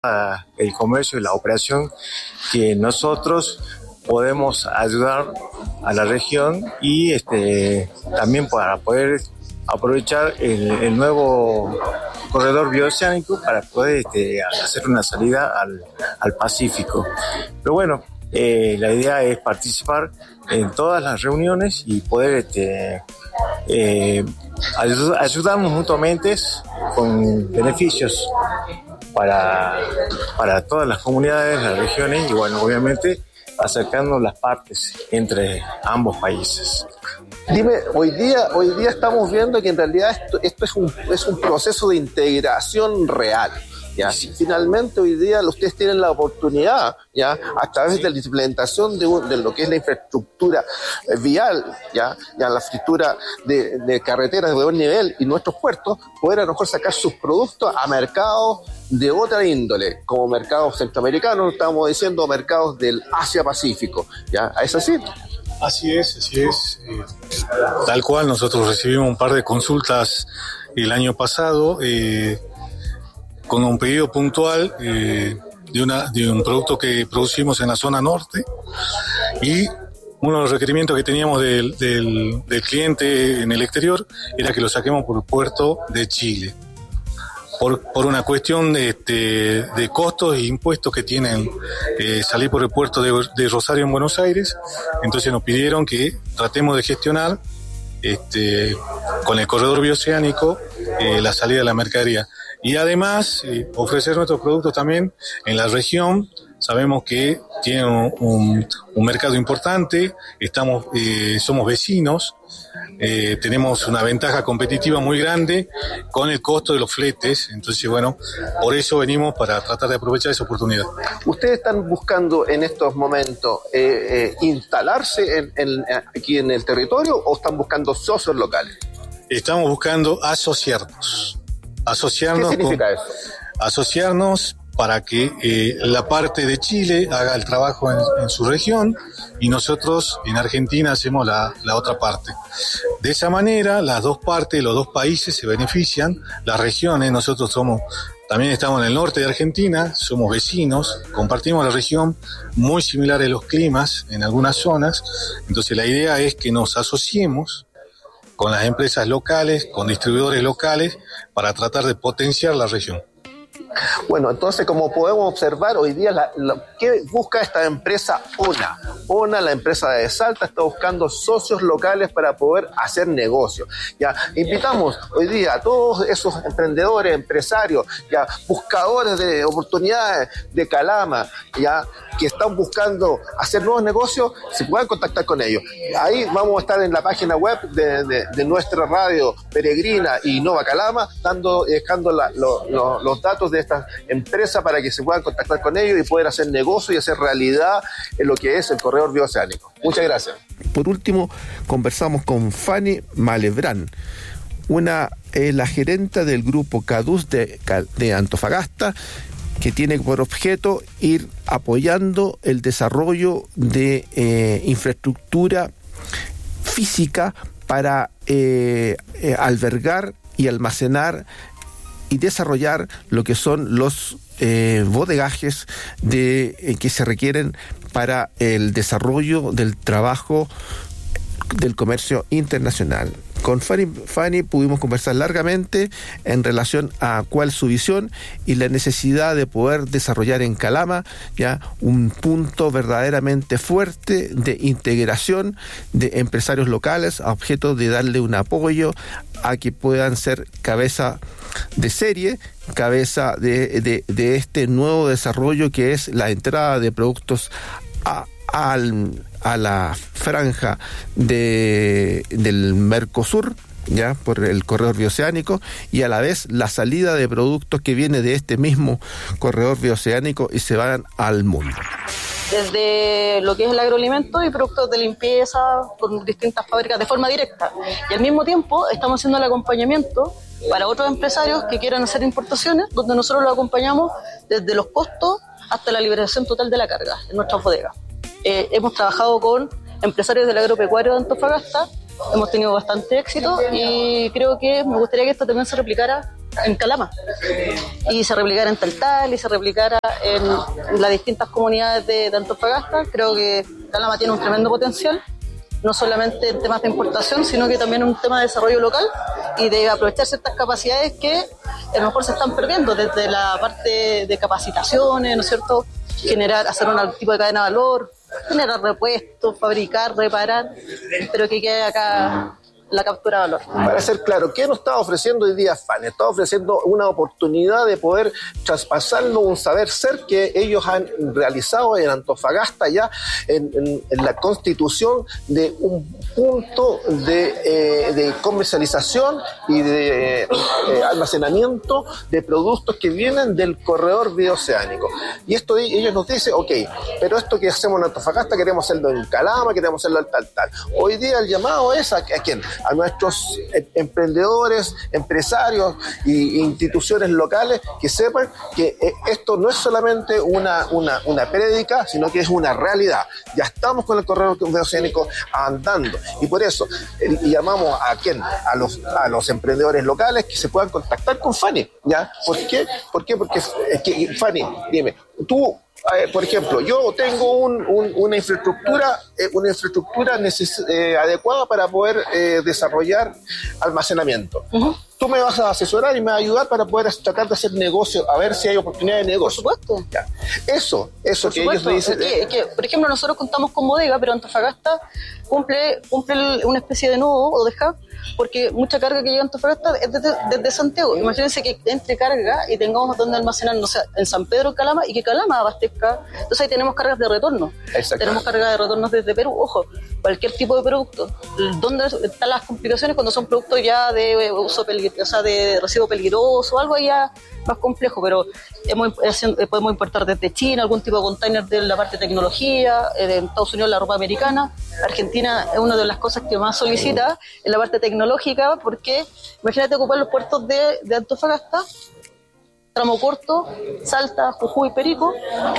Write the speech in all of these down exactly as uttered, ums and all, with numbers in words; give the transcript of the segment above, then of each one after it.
el comercio y la operación, que nosotros podemos ayudar a la región y este, también para poder aprovechar el, el nuevo corredor bioceánico para poder este, hacer una salida al, al Pacífico. Pero bueno, eh, la idea es participar en todas las reuniones y poder este, eh, ayud- ayudarnos mutuamente con beneficios para, para todas las comunidades, las regiones y bueno, obviamente acercando las partes entre ambos países. Dime, hoy día, hoy día estamos viendo que en realidad esto, esto es, un, es un proceso de integración real. ¿Ya? Sí. Finalmente hoy día ustedes tienen la oportunidad, ¿ya? A través de la implementación de, un, de lo que es la infraestructura vial, ¿ya? Ya la infraestructura de, de carreteras de buen nivel y nuestros puertos, poder a lo mejor sacar sus productos a mercados de otra índole, como mercados centroamericanos, estamos diciendo mercados del Asia-Pacífico, ¿ya? ¿Es así? Así es, así es. Eh, tal cual, nosotros recibimos un par de consultas el año pasado, eh, con un pedido puntual eh, de, una, de un producto que producimos en la zona norte y uno de los requerimientos que teníamos del, del, del cliente en el exterior era que lo saquemos por el puerto de Chile. Por, por una cuestión de, de, de costos e impuestos que tienen eh, salir por el puerto de, de Rosario en Buenos Aires, entonces nos pidieron que tratemos de gestionar este, con el corredor bioceánico eh, la salida de la mercadería. Y además eh, ofrecer nuestros productos también en la región. Sabemos que tienen un, un, un mercado importante, estamos, eh, somos vecinos, eh, tenemos una ventaja competitiva muy grande con el costo de los fletes, entonces bueno, por eso venimos para tratar de aprovechar esa oportunidad. ¿Ustedes están buscando en estos momentos eh, eh, instalarse en, en, aquí en el territorio o están buscando socios locales? Estamos buscando asociarnos. asociarnos ¿Qué significa con, eso? Asociarnos para que eh, la parte de Chile haga el trabajo en, en su región y nosotros en Argentina hacemos la, la otra parte. De esa manera, las dos partes, los dos países se benefician, las regiones, nosotros somos, también estamos en el norte de Argentina, somos vecinos, compartimos la región, muy similares los climas en algunas zonas, entonces la idea es que nos asociemos con las empresas locales, con distribuidores locales, para tratar de potenciar la región. Bueno, entonces, como podemos observar, hoy día, la, la, ¿qué busca esta empresa ONA? ONA, la empresa de Salta, está buscando socios locales para poder hacer negocio. Ya, invitamos hoy día a todos esos emprendedores, empresarios, ya, buscadores de oportunidades de Calama, ya, que están buscando hacer nuevos negocios, se puedan contactar con ellos. Ahí vamos a estar en la página web de, de, de nuestra radio Peregrina y Nova Calama, dando, dejando la, lo, lo, los datos de esta empresa para que se puedan contactar con ellos y poder hacer negocio y hacer realidad en lo que es el corredor bioceánico. Muchas gracias. Por último, conversamos con Fanny Malebrán, una eh, la gerenta del grupo CADUS de, de Antofagasta, que tiene por objeto ir apoyando el desarrollo de eh, infraestructura física para eh, eh, albergar y almacenar y desarrollar lo que son los eh, bodegajes de, eh, que se requieren para el desarrollo del trabajo del comercio internacional. Con Fanny, Fanny pudimos conversar largamente en relación a cuál es su visión y la necesidad de poder desarrollar en Calama ya un punto verdaderamente fuerte de integración de empresarios locales a objeto de darle un apoyo a que puedan ser cabeza de serie, cabeza de, de, de este nuevo desarrollo que es la entrada de productos a Al, a la franja de, del Mercosur, ya por el corredor bioceánico, y a la vez la salida de productos que viene de este mismo corredor bioceánico y se van al mundo. Desde lo que es el agroalimento y productos de limpieza con distintas fábricas de forma directa. Y al mismo tiempo estamos haciendo el acompañamiento para otros empresarios que quieran hacer importaciones, donde nosotros los acompañamos desde los costos hasta la liberación total de la carga en nuestras bodegas. Eh, hemos trabajado con empresarios del agropecuario de Antofagasta, hemos tenido bastante éxito y creo que me gustaría que esto también se replicara en Calama, y se replicara en Taltal y se replicara en, en las distintas comunidades de, de Antofagasta. Creo que Calama tiene un tremendo potencial, no solamente en temas de importación, sino que también en un tema de desarrollo local y de aprovechar ciertas capacidades que a lo mejor se están perdiendo, desde la parte de capacitaciones, ¿no es cierto?, generar, hacer un tipo de cadena de valor, generar repuestos, fabricar, reparar, pero que quede acá la captura de valor. Para ser claro, ¿qué nos está ofreciendo hoy día FANI? Está ofreciendo una oportunidad de poder traspasarnos un saber ser que ellos han realizado en Antofagasta ya en, en, en la constitución de un punto de, eh, de comercialización y de eh, almacenamiento de productos que vienen del corredor bioceánico. Y esto ellos nos dicen, ok, pero esto que hacemos en Antofagasta queremos hacerlo en Calama, queremos hacerlo en tal, tal. Hoy día el llamado es a, ¿a quién? A nuestros emprendedores, empresarios e instituciones locales que sepan que esto no es solamente una, una, una prédica, sino que es una realidad. Ya estamos con el corredor bioceánico andando y por eso eh, llamamos a quién, a los, a los emprendedores locales que se puedan contactar con FANI. ¿Ya? ¿Por qué? ¿Por qué? Porque es que, FANI, dime, tú Eh, por ejemplo, yo tengo un, un, una infraestructura, eh, una infraestructura neces- eh, adecuada para poder eh, desarrollar almacenamiento. Uh-huh. Tú me vas a asesorar y me vas a ayudar para poder tratar de hacer negocio, a ver si hay oportunidades de negocio. Por supuesto. Ya. Eso, eso por que supuesto. ellos dicen. Es que, es que, por ejemplo, nosotros contamos con bodega, pero Antofagasta cumple, cumple una especie de nodo o de hub, porque mucha carga que llega a Antofagasta es desde, desde Santiago. Imagínense que entre carga y tengamos donde almacenar, no sé, en San Pedro, en Calama, y que Calama abastezca. Entonces ahí tenemos cargas de retorno. Tenemos cargas de retorno desde Perú. Ojo, cualquier tipo de producto. ¿Dónde están las complicaciones cuando son productos ya de uso peligroso, o sea, de residuo peligroso o algo ya más complejo? Pero hemos, podemos importar desde China algún tipo de container de la parte de tecnología, en Estados Unidos la ropa americana. Argentina es una de las cosas que más solicita en la parte tecnológica, porque imagínate ocupar los puertos de, de Antofagasta, tramo corto, Salta, Jujuy, Perico,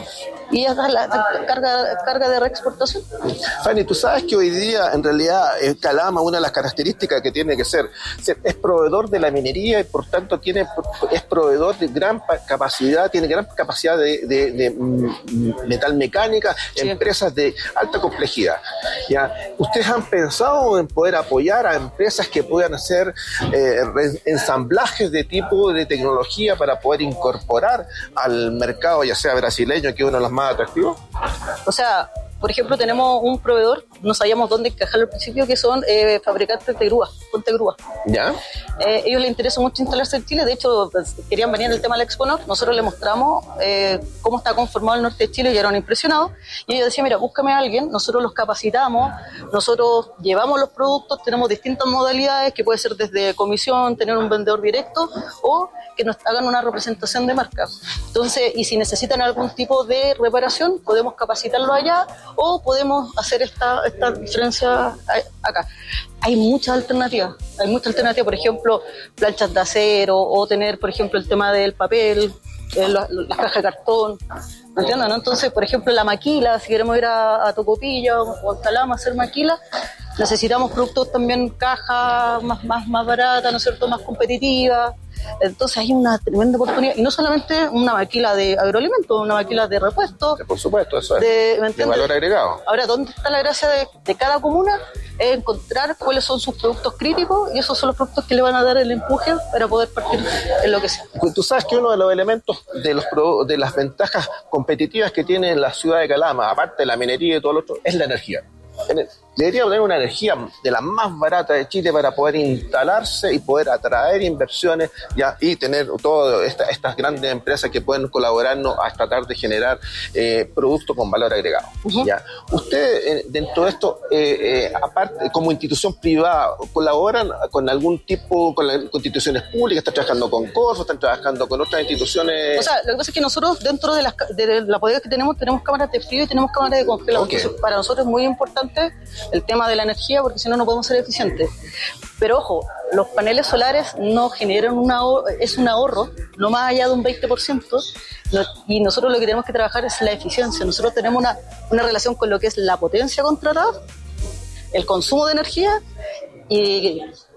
y ya está la, la carga, carga de reexportación. Fanny, tú sabes que hoy día, en realidad, Calama, una de las características que tiene que ser, es proveedor de la minería y por tanto tiene, es proveedor de gran capacidad, tiene gran capacidad de, de, de metal mecánica, sí. Empresas de alta complejidad. ¿Ya? ¿Ustedes han pensado en poder apoyar a empresas que puedan hacer eh, ensamblajes de tipo de tecnología para poder incorporar al mercado, ya sea brasileño, que es uno de los más atractivos? O sea, por ejemplo, tenemos un proveedor, no sabíamos dónde encajarlo al principio, que son eh, fabricantes de grúas, ponte grúas. ¿Ya? Eh, ellos les interesa mucho instalarse en Chile, de hecho, pues, querían venir al tema del Expo Norte, nosotros les mostramos eh, cómo está conformado el norte de Chile y eran impresionados, y ellos decían, mira, búscame a alguien, nosotros los capacitamos, nosotros llevamos los productos, tenemos distintas modalidades, que puede ser desde comisión, tener un vendedor directo, o que nos hagan una representación de marca. Entonces, y si necesitan algún tipo de reparación, podemos capacitarlo allá, o podemos hacer esta, esta diferencia acá. Hay muchas alternativas, hay muchas alternativas, por ejemplo, planchas de acero, o tener, por ejemplo, el tema del papel, eh, las, las cajas de cartón, ¿me entiendes? ¿No? Entonces, por ejemplo, la maquila, si queremos ir a, a Tocopilla o a Calama a hacer maquila, necesitamos productos también, cajas más, más, más baratas, ¿no es cierto?, más competitivas. Entonces hay una tremenda oportunidad, y no solamente una maquila de agroalimentos, una maquila de repuestos. Por supuesto, eso es, de, de valor agregado. Ahora, ¿dónde está la gracia de, de cada comuna? Es encontrar cuáles son sus productos críticos, y esos son los productos que le van a dar el empuje para poder partir en lo que sea. Tú sabes que uno de los elementos de, los, de las ventajas competitivas que tiene la ciudad de Calama, aparte de la minería y todo lo otro, es la energía. Debería tener una energía de la más barata de Chile para poder instalarse y poder atraer inversiones, ya, y tener todas esta, estas grandes empresas que pueden colaborarnos a tratar de generar eh, productos con valor agregado. Uh-huh. ¿Ya? Ustedes, eh, dentro de esto, eh, eh, aparte, como institución privada, ¿colaboran con algún tipo, con las instituciones públicas? ¿Están trabajando con Corfo? ¿Están trabajando con otras instituciones? O sea, lo que pasa es que nosotros, dentro de las de la bodega que tenemos, tenemos cámaras de frío y tenemos cámaras de congelado. Okay. Entonces, para nosotros es muy importante el tema de la energía, porque si no, no podemos ser eficientes. Pero ojo, los paneles solares no generan un ahorro, es un ahorro, no más allá de un veinte por ciento, no, y nosotros lo que tenemos que trabajar es la eficiencia. Nosotros tenemos una, una relación con lo que es la potencia contratada, el consumo de energía, y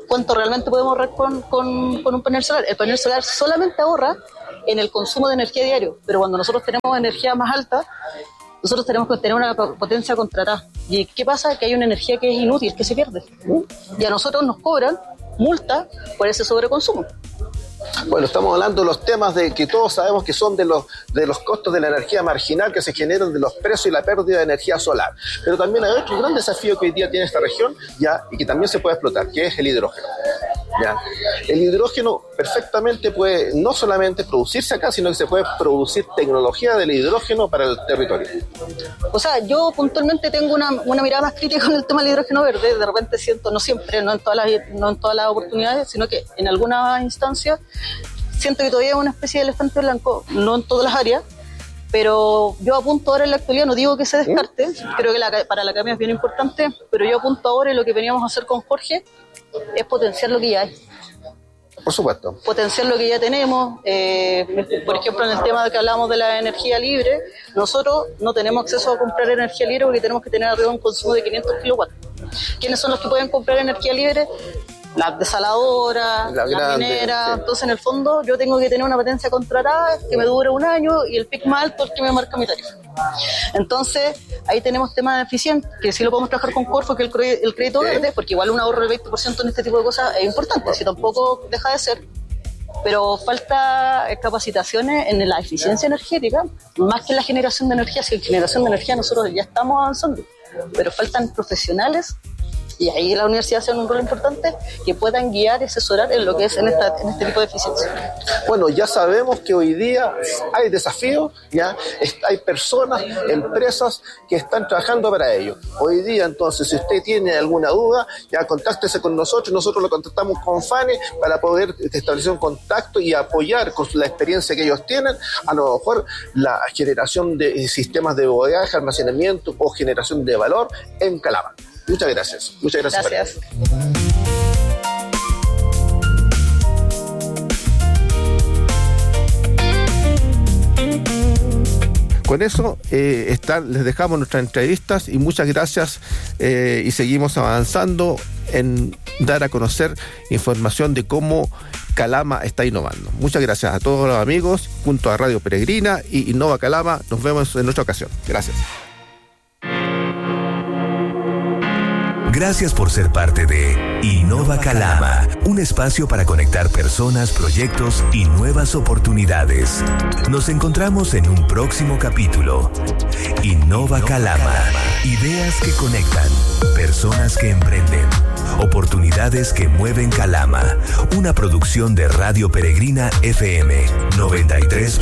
cuánto realmente podemos ahorrar con, con, con un panel solar. El panel solar solamente ahorra en el consumo de energía diario, pero cuando nosotros tenemos energía más alta, nosotros tenemos que tener una potencia contratada. ¿Y qué pasa? Que hay una energía que es inútil, que se pierde. Y a nosotros nos cobran multa por ese sobreconsumo. Bueno, estamos hablando de los temas de que todos sabemos que son de los de los costos de la energía marginal que se generan de los precios y la pérdida de energía solar. Pero también hay otro gran desafío que hoy día tiene esta región, ya, y que también se puede explotar, que es el hidrógeno. Ya. El hidrógeno perfectamente puede no solamente producirse acá, sino que se puede producir tecnología del hidrógeno para el territorio. O sea, yo puntualmente tengo una, una mirada más crítica con el tema del hidrógeno verde. De repente siento, no siempre, no en todas las, no en todas las oportunidades, sino que en algunas instancias siento que todavía es una especie de elefante blanco, no en todas las áreas, pero yo apunto ahora en la actualidad, no digo que se descarte, creo que la, para la academia es bien importante, pero yo apunto ahora en lo que veníamos a hacer con Jorge, es potenciar lo que ya hay. Por supuesto. Potenciar lo que ya tenemos. Eh, por ejemplo, en el tema de que hablamos de la energía libre, nosotros no tenemos acceso a comprar energía libre porque tenemos que tener arriba un consumo de quinientos kilowatts. ¿Quiénes son los que pueden comprar energía libre? Las desaladoras, las la mineras. Sí. Entonces, en el fondo, yo tengo que tener una potencia contratada que me dure un año y el pic más alto es el que me marca mi tarifa. Entonces, ahí tenemos temas de eficiencia, que sí lo podemos trabajar con Corfo, que es el, el crédito verde, ¿sí? Porque igual un ahorro del veinte por ciento en este tipo de cosas es importante, si tampoco deja de ser. Pero falta capacitaciones en la eficiencia energética, más que en la generación de energía. Si en generación de energía nosotros ya estamos avanzando, pero faltan profesionales. Y ahí la universidad hace un rol importante que puedan guiar y asesorar en lo que es en, esta, en este tipo de eficiencia. Bueno, ya sabemos que hoy día hay desafíos, ya hay personas, empresas que están trabajando para ello. Hoy día, entonces, si usted tiene alguna duda, ya contáctese con nosotros, nosotros lo contactamos con Fane para poder establecer un contacto y apoyar con la experiencia que ellos tienen, a lo mejor la generación de sistemas de bodegaje, almacenamiento o generación de valor en Calama. Muchas gracias. Muchas gracias. Gracias. Con eso eh, están, les dejamos nuestras entrevistas y muchas gracias eh, y seguimos avanzando en dar a conocer información de cómo Calama está innovando. Muchas gracias a todos los amigos junto a Radio Peregrina y Innova Calama. Nos vemos en otra ocasión. Gracias. Gracias por ser parte de Innova Calama, un espacio para conectar personas, proyectos y nuevas oportunidades. Nos encontramos en un próximo capítulo. Innova Calama, ideas que conectan, personas que emprenden, oportunidades que mueven Calama. Una producción de Radio Peregrina F M noventa y tres.